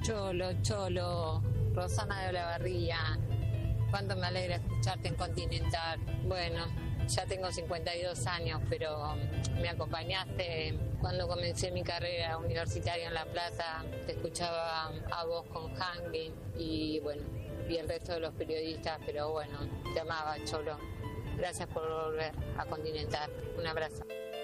Cholo, Rosana de Olavarría. Cuánto me alegra escucharte en Continental. Bueno, ya tengo 52 años, pero me acompañaste cuando comencé mi carrera universitaria en La Plata. Te escuchaba a vos con Hangui y bueno, y el resto de los periodistas, pero bueno, te amaba, Cholo. Gracias por volver a Continental. Un abrazo.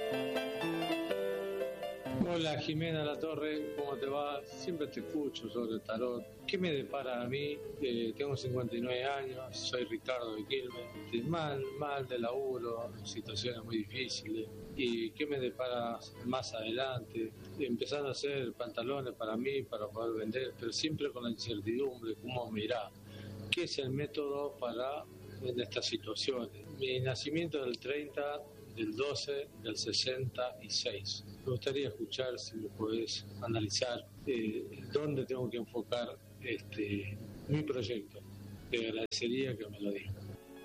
Hola Jimena Latorre, ¿cómo te va? Siempre te escucho sobre el tarot. ¿Qué me depara a mí? Tengo 59 años, soy Ricardo de Quilmes, mal de laburo, situaciones muy difíciles. ¿Y qué me depara más adelante? Empezar a hacer pantalones para mí, para poder vender, pero siempre con la incertidumbre, ¿cómo me irá? ¿Qué es el método para en estas situaciones? Mi nacimiento es del 30 del 12 del 66. Me gustaría escuchar si me podés analizar dónde tengo que enfocar mi proyecto. Te agradecería que me lo digas.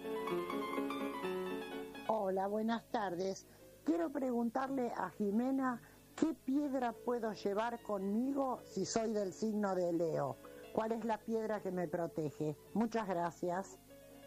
Hola, buenas tardes. Quiero preguntarle a Jimena qué piedra puedo llevar conmigo si soy del signo de Leo. ¿Cuál es la piedra que me protege? Muchas gracias.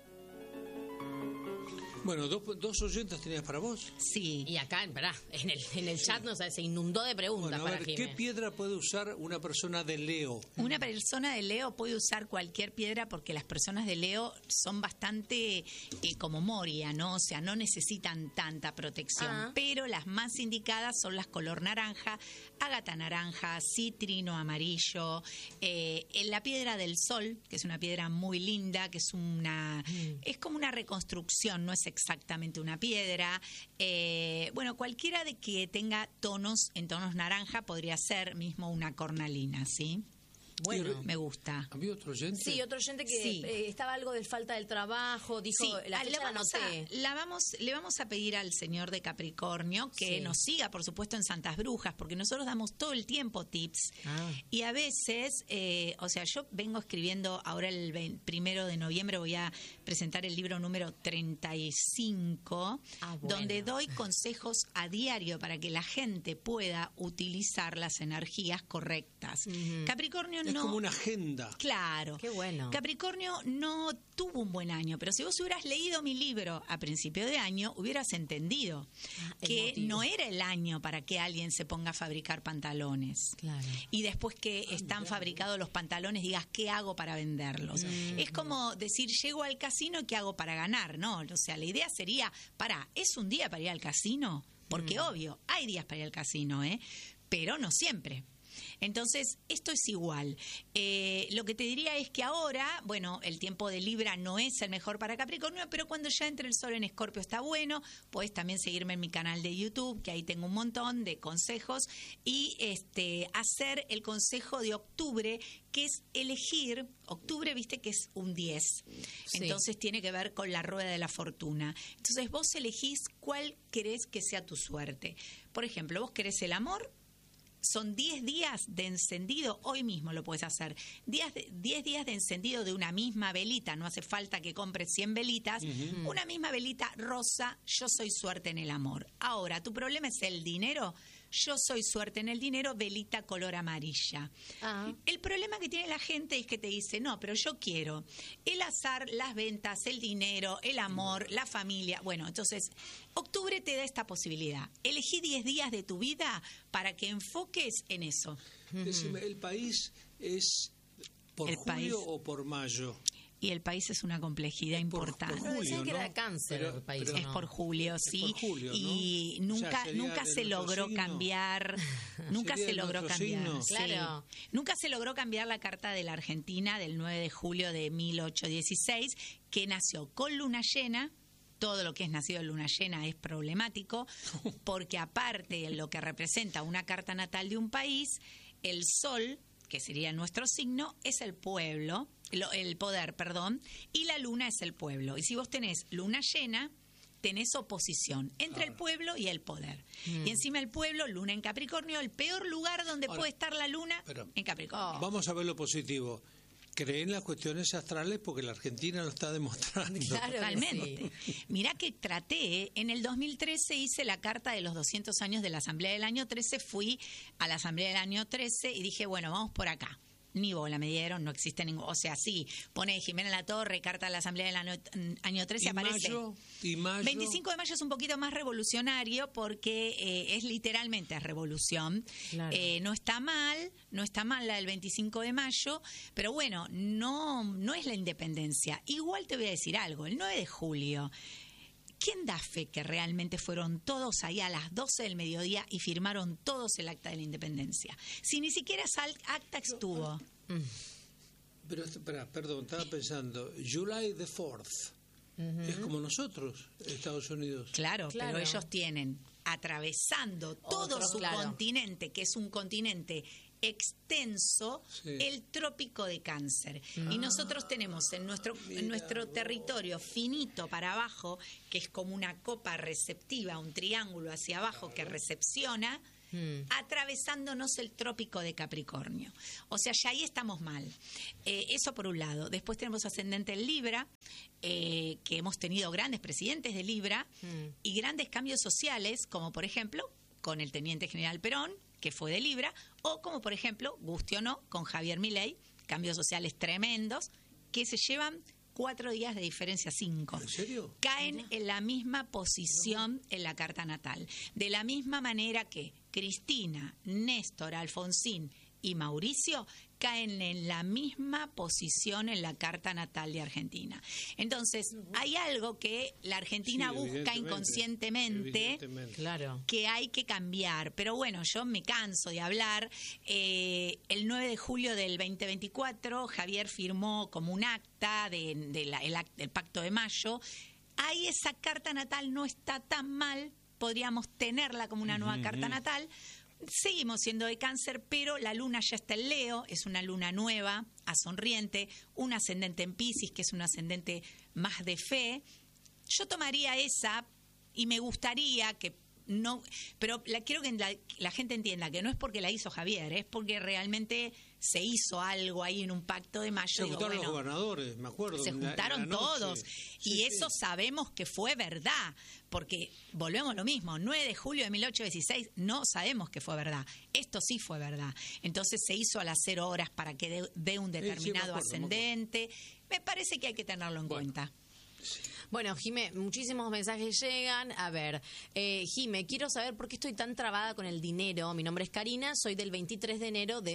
Bueno, dos oyentes tenías para vos. Sí, y acá, en el chat se inundó de preguntas. Bueno, para ver, Jimé. ¿qué piedra puede usar una persona de Leo? Una persona de Leo puede usar cualquier piedra porque las personas de Leo son bastante como Moria, ¿no? O sea, no necesitan tanta protección. Pero las más indicadas son las color naranja, ágata naranja, citrino amarillo, la piedra del sol, que es una piedra muy linda, que es es como una reconstrucción, no es exactamente una piedra. Bueno, cualquiera de que tenga en tonos naranja podría ser mismo una cornalina, ¿sí? Bueno, me gusta. ¿Había otro oyente? Sí, otro oyente que estaba algo de falta del trabajo, dijo, sí, la fecha la anoté. Le vamos a pedir al señor de Capricornio que nos siga, por supuesto, en Santas Brujas, porque nosotros damos todo el tiempo tips. Y a veces, yo vengo escribiendo, ahora el 1 de noviembre voy a presentar el libro número 35, donde doy consejos a diario para que la gente pueda utilizar las energías correctas. Capricornio es como una agenda. Claro. Qué bueno. Capricornio no tuvo un buen año, pero si vos hubieras leído mi libro a principio de año, hubieras entendido que no era el año para que alguien se ponga a fabricar pantalones. Claro. Y después que están fabricados los pantalones, digas, ¿qué hago para venderlos? Es como decir, llego al casino, ¿qué hago para ganar? ¿No? O sea, la idea sería, ¿es un día para ir al casino? Porque obvio, hay días para ir al casino, pero no siempre. Entonces, esto es igual. Lo que te diría es que ahora, bueno, el tiempo de Libra no es el mejor para Capricornio, pero cuando ya entre el sol en Escorpio está bueno. Puedes también seguirme en mi canal de YouTube, que ahí tengo un montón de consejos, y hacer el consejo de octubre, que es elegir, octubre viste que es un 10, entonces tiene que ver con la rueda de la fortuna. Entonces vos elegís cuál querés que sea tu suerte. Por ejemplo, vos querés el amor. Son 10 días de encendido, hoy mismo lo puedes hacer. 10 días de encendido de una misma velita, no hace falta que compres 100 velitas. Una misma velita rosa, yo soy suerte en el amor. Ahora, ¿tu problema es el dinero? Yo soy suerte en el dinero, velita color amarilla. El problema que tiene la gente es que te dice, no, pero yo quiero el azar, las ventas, el dinero, el amor, la familia. Bueno, entonces, octubre te da esta posibilidad. Elegí 10 días de tu vida para que enfoques en eso. Decime, ¿el país es por julio o por mayo? Y el país es una complejidad importante. Pero decían que era cáncer el país. Es por julio, sí. Es por julio, ¿no? Y nunca se logró cambiar. Nunca se logró cambiar. Claro. Nunca se logró cambiar la carta de la Argentina del 9 de julio de 1816, que nació con luna llena. Todo lo que es nacido en luna llena es problemático, porque aparte de lo que representa una carta natal de un país, el sol, que sería nuestro signo, es el pueblo, el poder, y la luna es el pueblo. Y si vos tenés luna llena, tenés oposición entre el pueblo y el poder. Y encima el pueblo, luna en Capricornio, el peor lugar donde puede estar la luna, en Capricornio. Vamos a ver lo positivo. Creen las cuestiones astrales porque la Argentina lo está demostrando. Claro, totalmente. Mirá que traté, en el 2013 hice la carta de los 200 años de la Asamblea del año 13, fui a la Asamblea del año 13 y dije, bueno, vamos por acá. Ni bola me dieron, no existe ningún... O sea, sí, pone Jimena Latorre, carta a la Asamblea del año 13, aparece. ¿Y mayo? 25 de mayo es un poquito más revolucionario porque es literalmente revolución. Claro. No está mal la del 25 de mayo, pero bueno, no es la independencia. Igual te voy a decir algo, el 9 de julio... ¿Quién da fe que realmente fueron todos ahí a las 12 del mediodía y firmaron todos el acta de la independencia? Si ni siquiera esa acta estuvo. Pero, espera, perdón, estaba pensando, July the 4th, es como nosotros, Estados Unidos. Claro, pero ellos tienen atravesando todo su continente, que es un continente extenso, el trópico de Cáncer. Y nosotros tenemos en nuestro territorio finito para abajo, que es como una copa receptiva, un triángulo hacia abajo que recepciona, atravesándonos el trópico de Capricornio. O sea, ya ahí estamos mal. Eso por un lado. Después tenemos ascendente en Libra, que hemos tenido grandes presidentes de Libra y grandes cambios sociales, como por ejemplo con el teniente general Perón, que fue de Libra, o como por ejemplo, guste o no, con Javier Milei, cambios sociales tremendos, que se llevan 4 días de diferencia, 5. ¿En serio? Caen en la misma posición en la carta natal. De la misma manera que Cristina, Néstor, Alfonsín y Mauricio caen en la misma posición en la carta natal de Argentina. Entonces, hay algo que la Argentina busca inconscientemente, claro, que hay que cambiar. Pero bueno, yo me canso de hablar. El 9 de julio del 2024, Javier firmó como un acta del Pacto de Mayo. Ahí esa carta natal no está tan mal, podríamos tenerla como una nueva carta natal. Seguimos siendo de Cáncer, pero la luna ya está en Leo, es una luna nueva, ascendiente, un ascendente en Piscis, que es un ascendente más de fe. Yo tomaría esa y me gustaría que no, pero quiero que la gente entienda que no es porque la hizo Javier, es porque realmente se hizo algo ahí en un pacto de mayo. Se juntaron los gobernadores, me acuerdo. Se juntaron todos. Y eso sabemos que fue verdad, porque volvemos a lo mismo, 9 de julio de 1816 no sabemos que fue verdad. Esto sí fue verdad. Entonces se hizo a las 0 horas para que dé un determinado ascendente. Me parece que hay que tenerlo en cuenta. Bueno, Jimé, muchísimos mensajes llegan. A ver, Jimé, quiero saber por qué estoy tan trabada con el dinero. Mi nombre es Karina, soy del 23 de enero de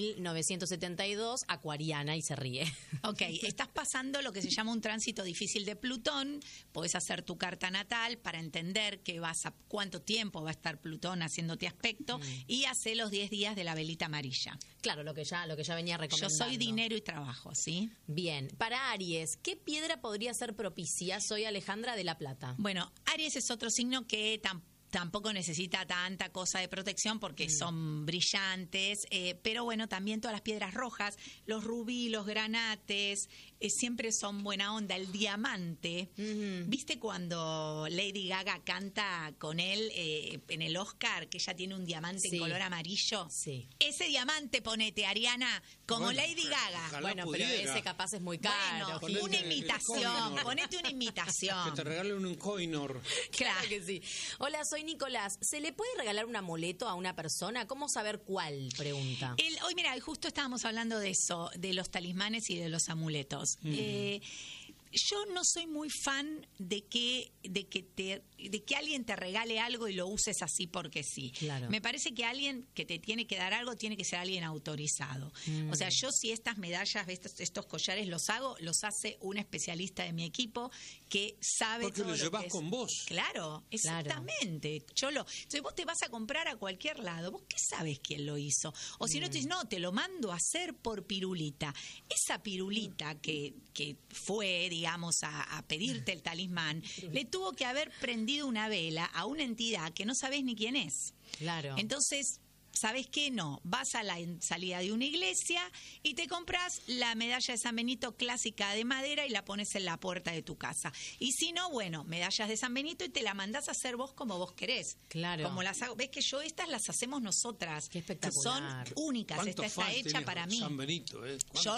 1972, acuariana, y se ríe. Ok, estás pasando lo que se llama un tránsito difícil de Plutón. Podés hacer tu carta natal para entender cuánto tiempo va a estar Plutón haciéndote aspecto y hacer los 10 días de la velita amarilla. Claro, lo que ya venía recomendando. Yo soy dinero y trabajo, ¿sí? Bien. Para Aries, ¿qué piedra podría ser propicia? Soy Alejandra de La Plata. Bueno, Aries es otro signo que tampoco necesita tanta cosa de protección porque son brillantes, pero bueno, también todas las piedras rojas, los rubí, los granates, siempre son buena onda. El diamante, ¿viste cuando Lady Gaga canta con él en el Oscar, que ella tiene un diamante en color amarillo? Sí. Ese diamante ponete, Ariana, como Lady Gaga. Bueno, pero ese capaz es muy caro. Bueno, una imitación, ponete una imitación. Que te regalen un coinor. Claro que sí. Hola, soy Nicolás. ¿Se le puede regalar un amuleto a una persona? ¿Cómo saber cuál? Pregunta. Hoy, mira, justo estábamos hablando de eso, de los talismanes y de los amuletos. Yo no soy muy fan de que alguien te regale algo y lo uses así porque sí. Claro. Me parece que alguien que te tiene que dar algo tiene que ser alguien autorizado. O sea, yo si estas medallas, estos collares los hace un especialista de mi equipo que sabe porque todo lo llevas con vos. Claro, exactamente. Entonces vos te vas a comprar a cualquier lado. ¿Vos qué sabes quién lo hizo? O si no te dices, no, te lo mando a hacer por pirulita. Esa pirulita que fue, digamos, a pedirte el talismán, le tuvo que haber prendido una vela a una entidad que no sabés ni quién es. Claro. Entonces, ¿sabés qué? No, vas a la salida de una iglesia y te compras la medalla de San Benito clásica de madera y la pones en la puerta de tu casa. Y si no, bueno, medallas de San Benito y te la mandás a hacer vos como vos querés. Claro. Como las hago. Ves que estas las hacemos nosotras. Qué espectacular. Son únicas. Esta está hecha para mí. San Benito, Yo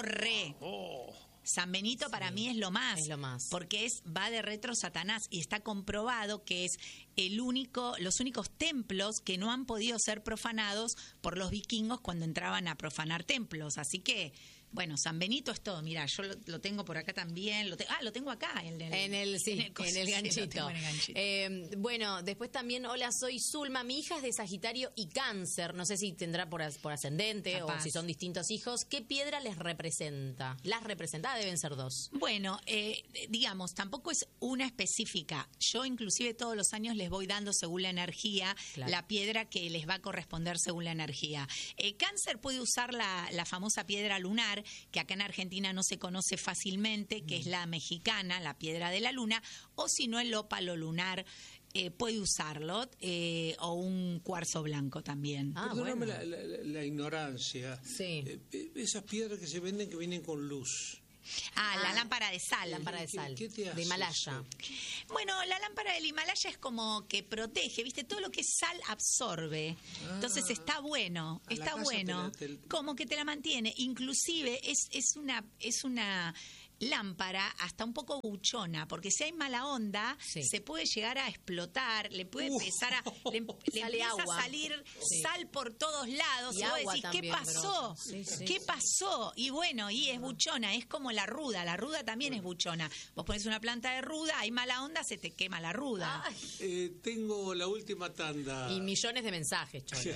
San Benito para mí es lo más. Es lo más. Porque va de retro Satanás y está comprobado que es los únicos templos que no han podido ser profanados por los vikingos cuando entraban a profanar templos. Así que, bueno, San Benito es todo. Mira, yo lo tengo por acá también. Lo tengo acá. En el ganchito. Bueno, después también, hola, soy Zulma. Mi hija es de Sagitario y Cáncer. No sé si tendrá por ascendente o si son distintos hijos. ¿Qué piedra les representa? Las representa, deben ser dos. Bueno, digamos, tampoco es una específica. Yo inclusive todos los años les voy dando según la energía, la piedra que les va a corresponder según la energía. Cáncer puede usar la famosa piedra lunar, que acá en Argentina no se conoce fácilmente, que es la mexicana, la piedra de la luna, o si no el ópalo lunar, puede usarlo, o un cuarzo blanco también. Perdóname la ignorancia. Sí. Esas piedras que se venden que vienen con luz. La lámpara de sal. ¿Qué te hace de Himalaya. eso? Bueno, la lámpara del Himalaya es como que protege, ¿viste? Todo lo que es sal absorbe. Entonces está bueno, como que te la mantiene. Inclusive es una lámpara hasta un poco buchona, porque si hay mala onda, se puede llegar a explotar, le puede empezar le empieza a salir sal por todos lados, y vos decís, también, ¿qué pasó? ¿Qué pasó? Y bueno, y es buchona, es como la ruda también es buchona. Vos pones una planta de ruda, hay mala onda, se te quema la ruda. Tengo la última tanda. Y millones de mensajes, Cholo.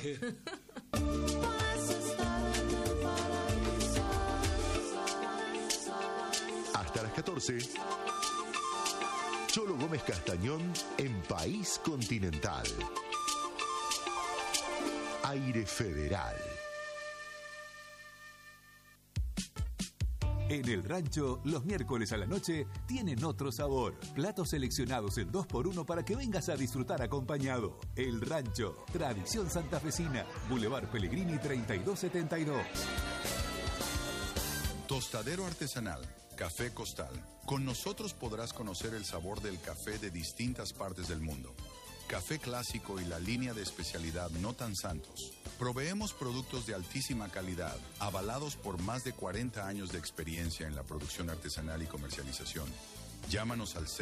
Hasta las 14, Cholo Gómez Castañón en País Continental. Aire Federal. En el rancho, los miércoles a la noche tienen otro sabor. Platos seleccionados en 2x1 para que vengas a disfrutar acompañado. El rancho, tradición santafesina. Boulevard Pellegrini 3272. Tostadero artesanal, Café Costal. Con nosotros podrás conocer el sabor del café de distintas partes del mundo. Café clásico y la línea de especialidad No Tan Santos. Proveemos productos de altísima calidad, avalados por más de 40 años de experiencia en la producción artesanal y comercialización. Llámanos al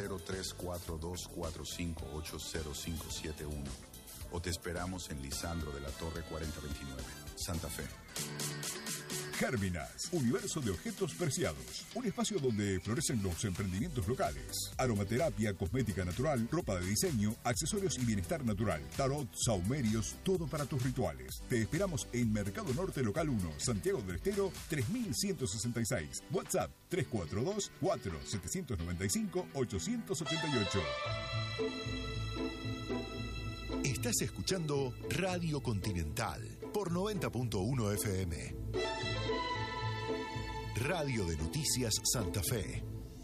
034245805571 o te esperamos en Lisandro de la Torre 4029, Santa Fe. Gérminas, universo de objetos preciados. Un espacio donde florecen los emprendimientos locales. Aromaterapia, cosmética natural, ropa de diseño, accesorios y bienestar natural. Tarot, saumerios, todo para tus rituales. Te esperamos en Mercado Norte Local 1, Santiago del Estero, 3166. WhatsApp 342-4795-888. Estás escuchando Radio Continental por 90.1 FM. Radio de Noticias Santa Fe.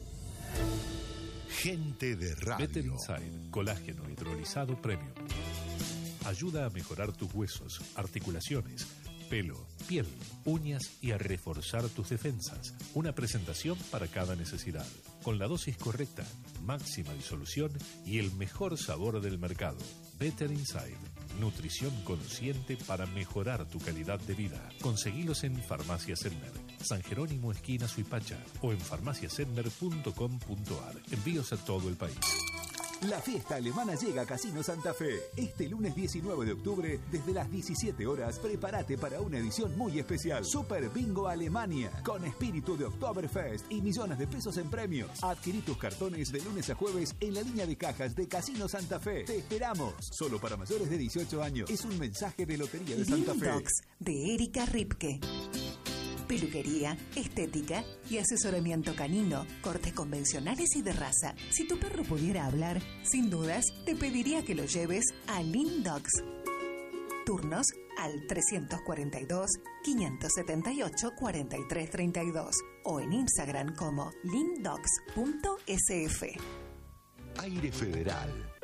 Gente de radio. Better Inside, colágeno hidrolizado premium. Ayuda a mejorar tus huesos, articulaciones, pelo, piel, uñas y a reforzar tus defensas. Una presentación para cada necesidad. Con la dosis correcta, máxima disolución y el mejor sabor del mercado. Better Inside. Nutrición consciente para mejorar tu calidad de vida. Conseguilos en Farmacia Sedmer, San Jerónimo esquina Suipacha o en farmaciasedmer.com.ar. Envíos a todo el país. La fiesta alemana llega a Casino Santa Fe. Este lunes 19 de octubre, desde las 17 horas, prepárate para una edición muy especial. Super Bingo Alemania, con espíritu de Oktoberfest y millones de pesos en premios. Adquirí tus cartones de lunes a jueves en la línea de cajas de Casino Santa Fe. Te esperamos. Solo para mayores de 18 años. Es un mensaje de Lotería de Santa Fe. Dogs, de Erika Ripke. Peluquería, estética y asesoramiento canino, cortes convencionales y de raza. Si tu perro pudiera hablar, sin dudas, te pediría que lo lleves a Lean Dogs. Turnos al 342-578-4332 o en Instagram como leandogs.sf. Aire Federal.